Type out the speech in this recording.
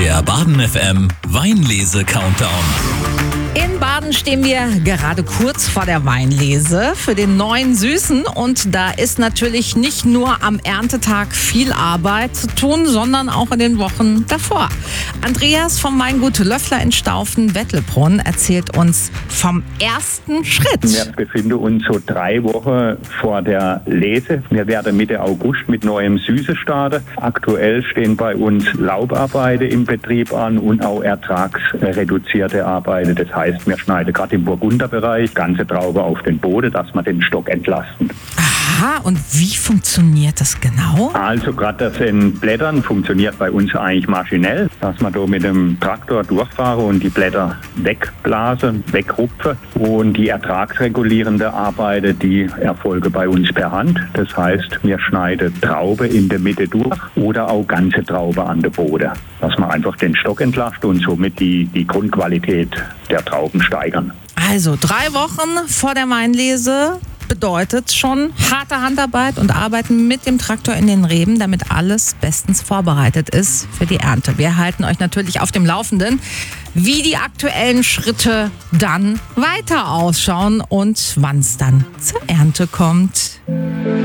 Der Baden FM Weinlese-Countdown. In Baden stehen wir gerade kurz vor der Weinlese für den neuen Süßen. Und da ist natürlich nicht nur am Erntetag viel Arbeit zu tun, sondern auch in den Wochen davor. Andreas vom Weingut Löffler in Staufen-Wettelbrunn erzählt uns vom ersten Schritt. Wir befinden uns so 3 Wochen vor der Lese. Wir werden Mitte August mit neuem Süße starten. Aktuell stehen bei uns Laubarbeiten im Betrieb an und auch ertragsreduzierte Arbeiten. Das heißt, wir schneiden gerade im Burgunderbereich ganze Traube auf den Boden, dass wir den Stock entlasten. Aha, und wie funktioniert das genau? Also gerade das in Blättern funktioniert bei uns eigentlich maschinell, dass man da mit dem Traktor durchfahren und die Blätter wegblasen, wegrupfen. Und die ertragsregulierende Arbeiten, die erfolgen bei uns per Hand. Das heißt, wir schneiden Traube in der Mitte durch oder auch ganze Traube an der Boden, dass man einfach den Stock entlastet und somit die Grundqualität der Trauben steigern. Also 3 Wochen vor der Weinlese bedeutet schon harte Handarbeit und Arbeiten mit dem Traktor in den Reben, damit alles bestens vorbereitet ist für die Ernte. Wir halten euch natürlich auf dem Laufenden, wie die aktuellen Schritte dann weiter ausschauen und wann es dann zur Ernte kommt.